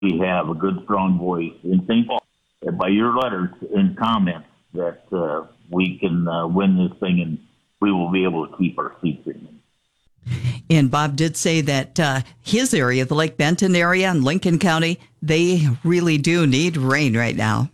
we have a good, strong voice in St. Paul. By your letters and comments that we can win this thing and we will be able to keep our seats in. And Bob did say that his area, the Lake Benton area in Lincoln County, they really do need rain right now.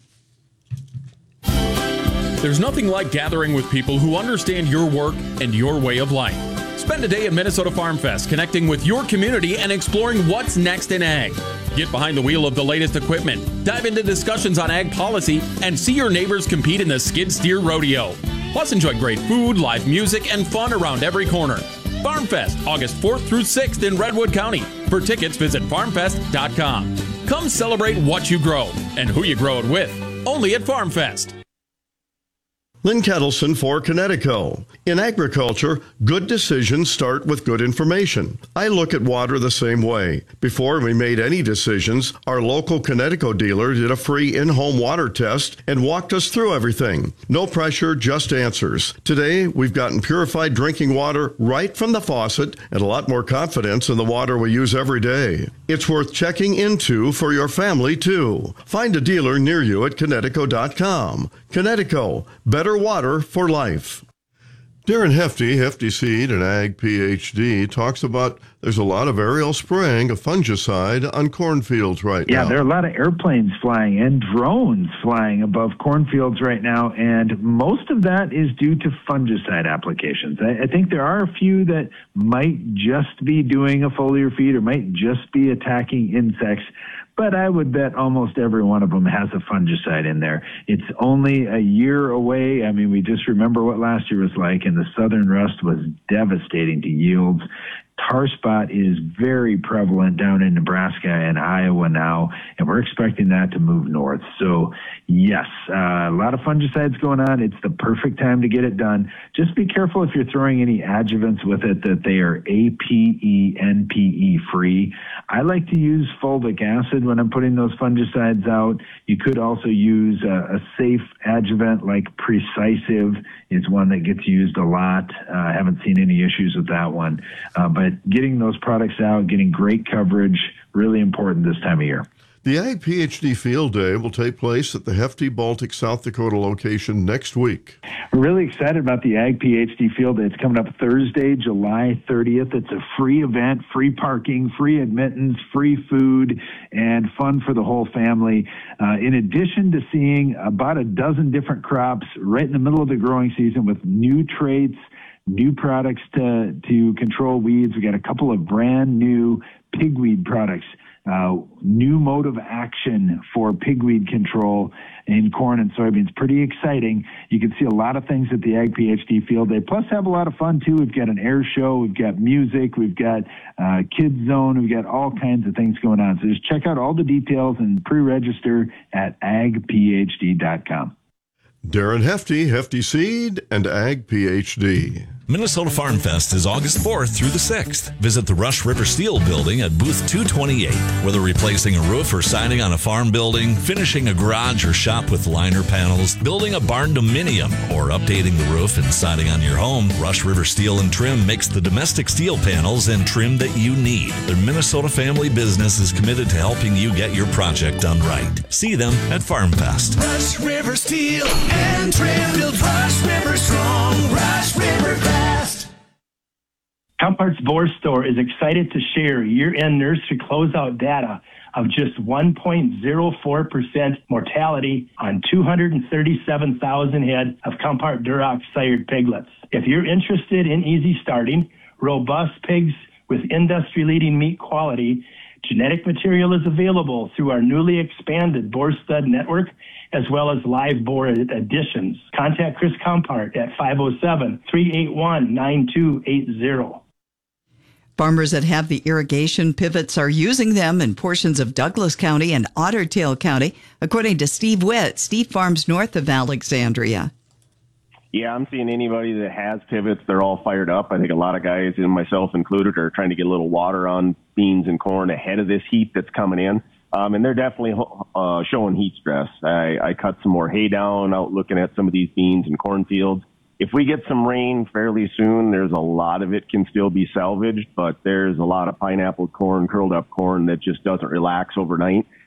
There's nothing like gathering with people who understand your work and your way of life. Spend a day at Minnesota Farm Fest connecting with your community and exploring what's next in ag. Get behind the wheel of the latest equipment, dive into discussions on ag policy, and see your neighbors compete in the Skid Steer Rodeo. Plus, enjoy great food, live music, and fun around every corner. Farm Fest, August 4th through 6th in Redwood County. For tickets, visit farmfest.com. Come celebrate what you grow and who you grow it with. Only at Farm Fest. Lynn Kettleson for Connecticut. In agriculture, good decisions start with good information. I look at water the same way. Before we made any decisions, our local Connecticut dealer did a free in-home water test and walked us through everything. No pressure, just answers. Today, we've gotten purified drinking water right from the faucet and a lot more confidence in the water we use every day. It's worth checking into for your family, too. Find a dealer near you at Connecticut.com. Connecticut, better water for life. Darren Hefty Seed and Ag PhD, talks about there's a lot of aerial spraying of fungicide on cornfields right now. Yeah, there are a lot of airplanes flying and drones flying above cornfields right now, and most of that is due to fungicide applications. I think there are a few that might just be doing a foliar feed or might just be attacking insects, but I would bet almost every one of them has a fungicide in there. It's only a year away. I mean, we just remember what last year was like, and the southern rust was devastating to yields. Tar spot is very prevalent down in Nebraska and Iowa now, and we're expecting that to move north. So, yes, a lot of fungicides going on. It's the perfect time to get it done. Just be careful if you're throwing any adjuvants with it that they are APE, NPE free. I like to use fulvic acid when I'm putting those fungicides out. You could also use a safe adjuvant like Precisive is one that gets used a lot. I haven't seen any issues with that one. But getting those products out, getting great coverage, really important this time of year. The Ag PhD Field Day will take place at the Hefty Baltic, South Dakota location next week. We're really excited about the Ag PhD Field Day. It's coming up Thursday, July 30th. It's a free event, free parking, free admittance, free food, and fun for the whole family. In addition to seeing about a dozen different crops right in the middle of the growing season with new traits, new products to control weeds. We got a couple of brand new pigweed products, new mode of action for pigweed control in corn and soybeans. Pretty exciting. You can see a lot of things at the Ag PhD Field Day. Plus have a lot of fun too. We've got an air show, we've got music, we've got kids zone, we've got all kinds of things going on. So just check out all the details and pre-register at agphd.com. Darren Hefty Seed, and Ag PhD. Minnesota Farm Fest is August 4th through the 6th. Visit the Rush River Steel Building at booth 228. Whether replacing a roof or siding on a farm building, finishing a garage or shop with liner panels, building a barn dominium, or updating the roof and siding on your home, Rush River Steel and Trim makes the domestic steel panels and trim that you need. Their Minnesota family business is committed to helping you get your project done right. See them at Farm Fest. Rush River Steel and Trim. Build Rush River strong. Rush River fast. Compart's Boar Store is excited to share year-end nursery closeout data of just 1.04% mortality on 237,000 head of Compart Duroc sired piglets. If you're interested in easy starting, robust pigs with industry-leading meat quality, genetic material is available through our newly expanded Boar Stud Network, as well as live boar additions. Contact Chris Compart at 507-381-9280. Farmers that have the irrigation pivots are using them in portions of Douglas County and Otter Tail County, according to Steve Witt, Steve Farms north of Alexandria. Yeah, I'm seeing anybody that has pivots, they're all fired up. I think a lot of guys, and myself included, are trying to get a little water on beans and corn ahead of this heat that's coming in. And they're definitely showing heat stress. I cut some more hay down out looking at some of these beans and cornfields. if we get some rain fairly soon, there's a lot of it can still be salvaged, but there's a lot of pineapple corn, curled up corn that just doesn't relax overnight.